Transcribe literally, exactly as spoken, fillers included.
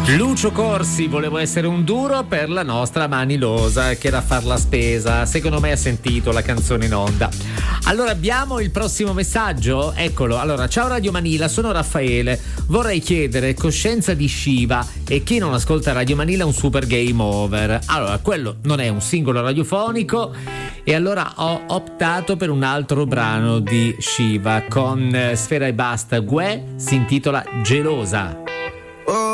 Lucio Corsi, volevo essere un duro per la nostra Manilosa che era far la spesa. Secondo me ha sentito la canzone in onda. Allora abbiamo il prossimo messaggio, eccolo. Allora, ciao Radio Manila, sono Raffaele. Vorrei chiedere coscienza di Shiva e chi non ascolta Radio Manila un super game over. Allora, quello non è un singolo radiofonico e allora ho optato per un altro brano di Shiva con Sfera Ebbasta. Gue si intitola Gelosa.